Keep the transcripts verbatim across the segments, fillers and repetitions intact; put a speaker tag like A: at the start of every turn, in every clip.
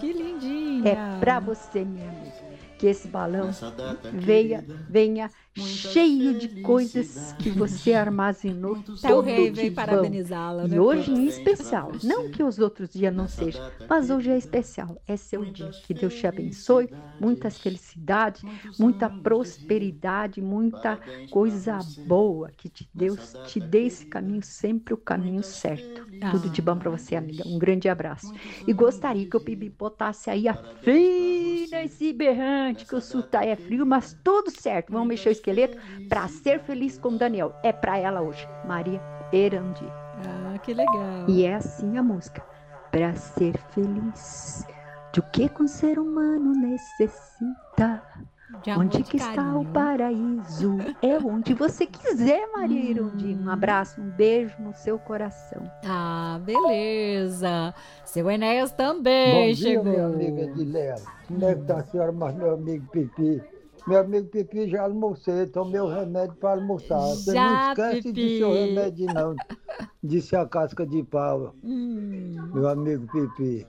A: que lindinha.
B: É pra você, minha amiga. Que esse balão venha, venha cheio de coisas que você armazenou
A: Até o
B: tudo
A: rei
B: de
A: veio
B: bom.
A: parabenizá-la,
B: E
A: né,
B: hoje em
A: Putz?
B: especial, não que os outros dias não sejam, mas hoje é especial, é seu dia. Que Deus te abençoe, muitas felicidades, muita prosperidade, muita coisa boa, que te Deus te dê esse caminho, sempre o caminho certo. Tudo de bom para você, amiga. Um grande abraço. E gostaria que o Pibi botasse aí a fina esse berrante, que o sul tá é frio, mas tudo certo. Vamos mexer o esqueleto para ser feliz com Daniel. É para ela hoje, Maria Erandi.
A: Ah, que legal.
B: E é assim a música. Para ser feliz, do que que um ser humano necessita?
A: De amor,
B: Onde
A: de
B: que está o
A: carinho.
B: paraíso? É onde você quiser, Maria Irundi. Um
A: Hum.
B: abraço, um beijo no seu coração.
A: Ah, beleza. Seu Enéas
C: Bom
A: também
C: dia,
A: chegou.
C: minha amiga Edilene. Como é que tá a senhora, mas meu amigo Pipi? Meu amigo Pipi, já almocei, tomei o remédio para almoçar. Você não
A: Já,
C: esquece de
A: Pipi.
C: seu remédio, não. Disse a casca de pau,
A: Hum.
C: meu amigo Pipi.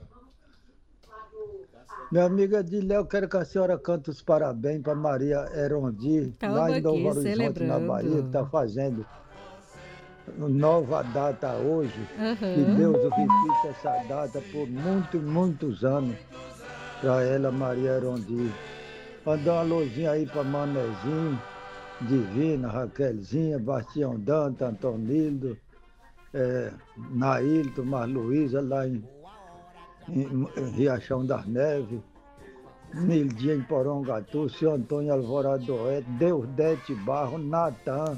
C: Minha amiga Edilene, eu quero que a senhora cante os parabéns para Maria Erondi,
A: Tamo
C: lá em
A: aqui
C: Novo Horizonte, na Bahia, que está
A: celebrando.
C: fazendo nova data hoje. Que
A: Aham.
C: Deus o repita essa data por muitos, muitos anos para ela, Maria Erondi. Mandar uma luzinha aí para Manezinho, Divina, Raquelzinha, Bastião Danta, Antonildo, é, Nailton, Marluísa, lá em, em, em Riachão das Neves, Nildinha em Porongatu, seu Antônio Alvorado Oeste, Deusdete Barro, Natan,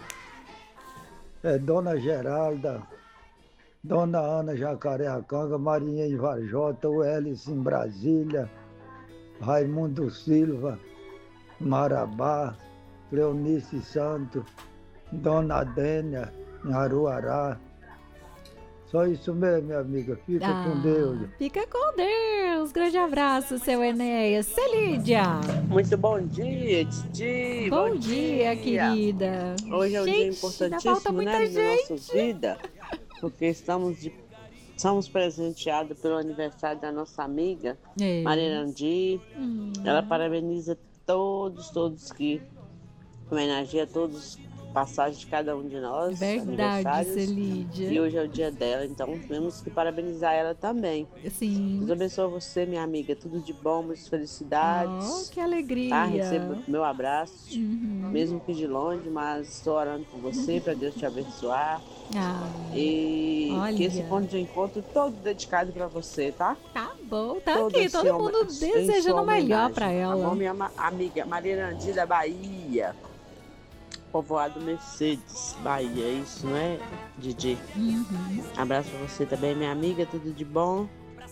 C: é, Dona Geralda, Dona Ana Jacareacanga, Marinha em Varjota, o Hélice em Brasília, Raimundo Silva, Marabá, Cleonice Santos, Dona Dênia, em Aruará. Só isso mesmo, minha amiga. Fica
A: Ah,
C: com Deus.
A: Fica com Deus. Grande abraço, seu Enéas. Celídia.
D: Muito bom dia, Titi.
A: Bom,
D: Bom
A: dia, querida.
D: Hoje é um dia
A: Gente, ainda falta
D: importantíssimo,
A: muita
D: né, na
A: gente.
D: nossa vida, porque estamos, de, estamos presenteados pelo aniversário da nossa amiga,
A: É.
D: Maria Erandi.
A: Hum.
D: Ela parabeniza todos, todos que homenageia todos passagem de cada um de nós,
A: Verdade,
D: aniversários.
A: Celídia.
D: E hoje é o dia dela, então temos que parabenizar ela também.
A: Sim.
D: Deus abençoe você, minha amiga. Tudo de bom, muitas felicidades.
A: Oh, que alegria.
D: Tá? Receba o meu abraço,
A: Uhum.
D: mesmo que de longe, mas estou orando por você, para Deus te abençoar.
A: Ah,
D: E
A: olha.
D: que esse ponto de encontro todo dedicado para você, tá?
A: Tá bom, tá
D: Todo
A: aqui,
D: em
A: todo
D: sua-
A: mundo
D: em
A: desejando
D: sua
A: o melhor
D: homenagem.
A: pra
D: Tá
A: ela.
D: bom, minha ma- amiga Maria Erandi da Bahia. Povoado Mercedes, Bahia, isso, não é, Didi?
A: Uhum.
D: Abraço pra você também, minha amiga, tudo de bom.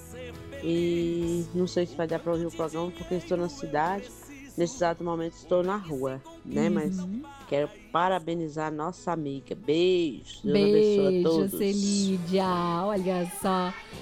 D: E não sei se vai dar pra ouvir o programa, porque estou na cidade. Nesse exato momento estou na rua, né?
A: Uhum.
D: Mas quero parabenizar a nossa amiga. Beijo, Deus abençoe a
A: Beijo,
D: todos.
A: Celídia. Olha só.